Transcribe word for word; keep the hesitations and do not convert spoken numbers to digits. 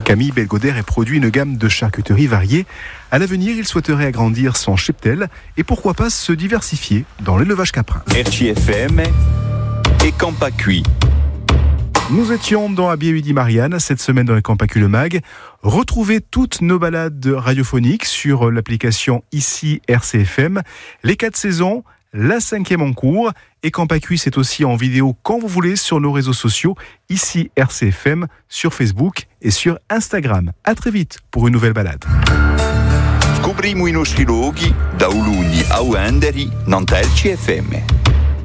Camille Belgodère produit une gamme de charcuterie variée. À l'avenir, il souhaiterait agrandir son cheptel et pourquoi pas se diversifier dans l'élevage caprin. R C F M et Campacuit. Nous étions dans Abiyahuidi Marianne cette semaine dans le Campacuit le Mag. Retrouvez toutes nos balades radiophoniques sur l'application Ici R C F M. Les quatre saisons, la cinquième en cours. Et Campacuit, c'est aussi en vidéo quand vous voulez sur nos réseaux sociaux. Ici R C F M, sur Facebook et sur Instagram. À très vite pour une nouvelle balade. Scopriamo i nostri luoghi da Ulugni a Uenderi, non R C F M.